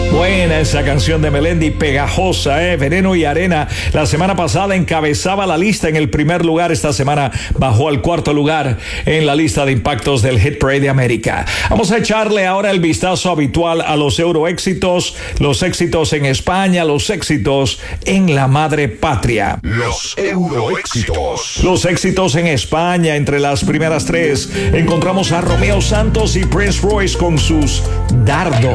Buena esa canción de Melendi, pegajosa, Veneno y Arena. La semana pasada encabezaba la lista en el primer lugar. Esta semana bajó al cuarto lugar en la lista de impactos del Hit Parade de América. Vamos a echarle ahora el vistazo habitual a los euroéxitos, los éxitos en España, los éxitos en la madre patria. Los euroéxitos. Los éxitos en España, entre las primeras tres, encontramos a Romeo Santos y Prince Royce con sus Dardo.